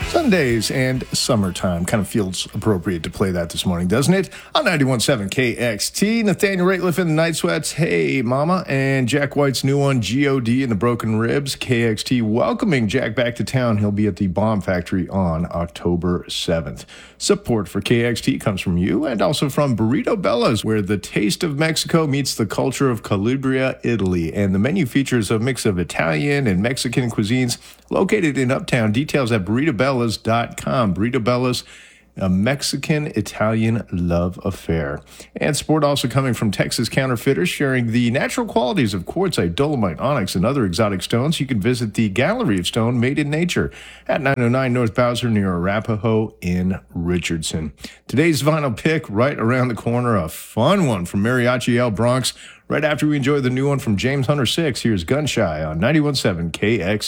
Sundays and summertime. Kind of feels appropriate to play that this morning, doesn't it? On 91.7 KXT, Nathaniel Rateliff in the Night Sweats, Hey Mama, and Jack White's new one, G.O.D. and the Broken Ribs. KXT welcoming Jack back to town. He'll be at the Bomb Factory on October 7th. Support for KXT comes from you and also from Burrito Bella's, where the taste of Mexico meets the culture of Calabria, Italy. And the menu features a mix of Italian and Mexican cuisines located in Uptown. Details at burritobellas.com. Burrito Bella's, a Mexican-Italian love affair. And support also coming from Texas Counterfeiters, sharing the natural qualities of quartzite, dolomite, onyx, and other exotic stones. You can visit the Gallery of Stone Made in Nature at 909 North Bowser near Arapahoe in Richardson. Today's vinyl pick right around the corner, a fun one from Mariachi El Bronx. Right after we enjoy the new one from James Hunter 6, here's Gunshy on 91.7 KX.